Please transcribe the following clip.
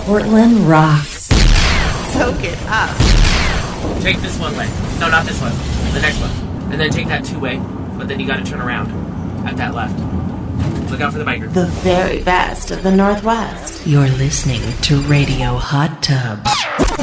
Portland rocks. Soak it up. Take this one way. No, not this one. The next one. And then take that two-way, but then you gotta turn around at that left. Look out for the biker. The very best of the Northwest. You're listening to Radio Hot Tub.